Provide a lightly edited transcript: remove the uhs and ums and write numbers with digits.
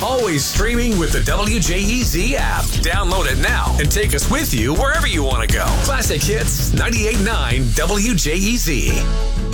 always streaming with the WJEZ app. Download it now and take us with you wherever you want to go. Classic Hits 98.9 WJEZ.